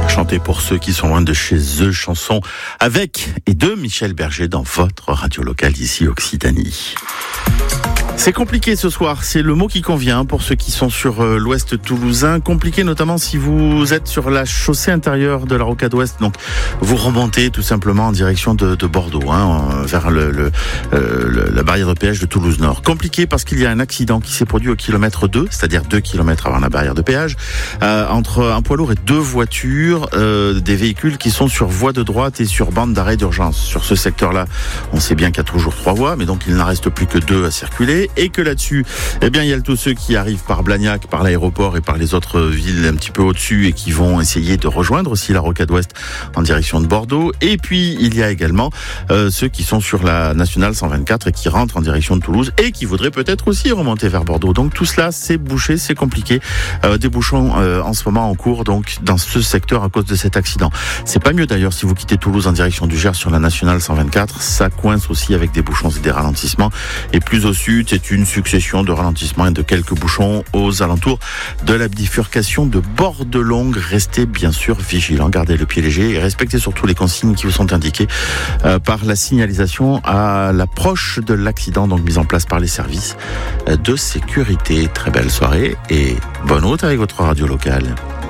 Chantez pour ceux qui sont loin de chez eux, chanson avec et de Michel Berger dans votre radio locale ici Occitanie. C'est compliqué ce soir, c'est le mot qui convient pour ceux qui sont sur l'ouest toulousain. Compliqué notamment si vous êtes sur la chaussée intérieure de la rocade ouest. Donc vous remontez tout simplement en direction de Bordeaux, vers la barrière de péage de Toulouse-Nord. Compliqué parce qu'il y a un accident qui s'est produit au kilomètre 2, c'est-à-dire 2 kilomètres avant la barrière de péage, entre un poids lourd et deux voitures, des véhicules qui sont sur voie de droite et sur bande d'arrêt d'urgence. Sur ce secteur-là, on sait bien qu'il y a toujours 3 voies, mais donc il n'en reste plus que 2 à circuler. Et que là-dessus, il y a tous ceux qui arrivent par Blagnac, par l'aéroport et par les autres villes un petit peu au-dessus et qui vont essayer de rejoindre aussi la rocade ouest en direction de Bordeaux. Et puis, il y a également ceux qui sont sur la nationale 124 et qui rentrent en direction de Toulouse et qui voudraient peut-être aussi remonter vers Bordeaux. Donc tout cela, c'est bouché, c'est compliqué. Des bouchons en ce moment en cours donc dans ce secteur à cause de cet accident. C'est pas mieux d'ailleurs si vous quittez Toulouse en direction du Gers sur la nationale 124. Ça coince aussi avec des bouchons et des ralentissements. Et plus au sud, c'est une succession de ralentissements et de quelques bouchons aux alentours de la bifurcation de Bordelongue. Restez bien sûr vigilants, gardez le pied léger et respectez surtout les consignes qui vous sont indiquées par la signalisation à l'approche de l'accident, donc mise en place par les services de sécurité. Très belle soirée et bonne route avec votre radio locale.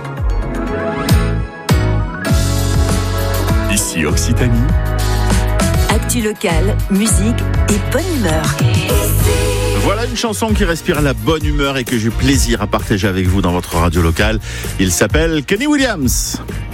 Ici Occitanie. Actu locale, musique et bonne humeur. Voilà une chanson qui respire la bonne humeur et que j'ai plaisir à partager avec vous dans votre radio locale. Il s'appelle Kenny Williams.